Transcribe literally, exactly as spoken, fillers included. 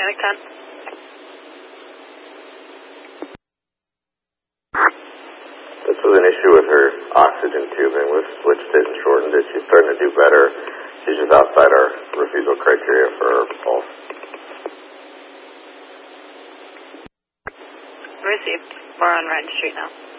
Atlantic ten. This was an issue with her oxygen tubing. We've switched it and shortened it. She's starting to do better. She's just outside our refusal criteria for her pulse. Received. We're on Ryan Street now.